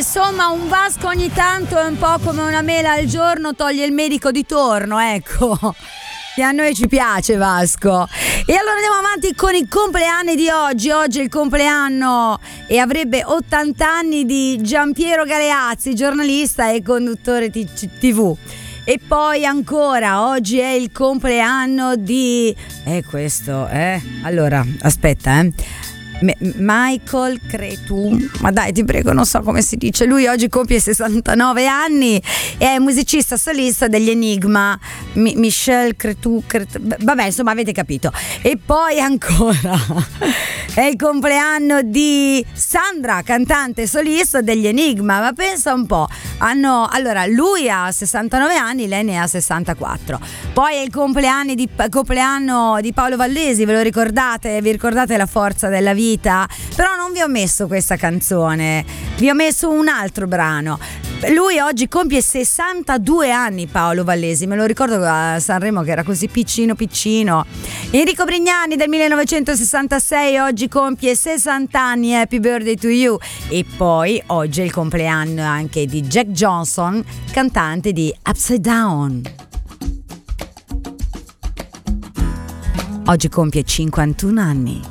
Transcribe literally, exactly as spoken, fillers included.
insomma un Vasco ogni tanto è un po' come una mela al giorno toglie il medico di torno, ecco. E a noi ci piace Vasco. E allora andiamo avanti con i compleanni di oggi. Oggi è il compleanno e avrebbe ottanta anni di Giampiero Galeazzi, giornalista e conduttore tivù. E poi ancora oggi è il compleanno di eh questo eh allora aspetta eh Michael Cretu, ma dai ti prego non so come si dice, lui oggi compie sessantanove anni e è musicista solista degli Enigma. Mi- Michel Cretu, Cretu vabbè insomma avete capito. E poi ancora è il compleanno di Sandra, cantante solista degli Enigma, ma pensa un po', hanno allora lui ha sessantanove anni, lei ne ha sessantaquattro. Poi è il compleanno di, compleanno di Paolo Vallesi, ve lo ricordate? Vi ricordate La forza della vita? Però non vi ho messo questa canzone, vi ho messo un altro brano. Lui oggi compie sessantadue anni, Paolo Vallesi, me lo ricordo a Sanremo che era così piccino piccino. Enrico Brignani del millenovecentosessantasei oggi compie sessanta anni, happy birthday to you. E poi oggi è il compleanno anche di Jack Johnson, cantante di Upside Down. Oggi compie cinquantuno anni.